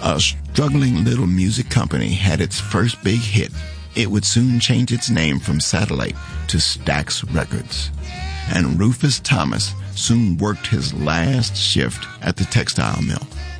A struggling little music company had its first big hit. It would soon change its name from Satellite to Stax Records. And Rufus Thomas soon worked his last shift at the textile mill.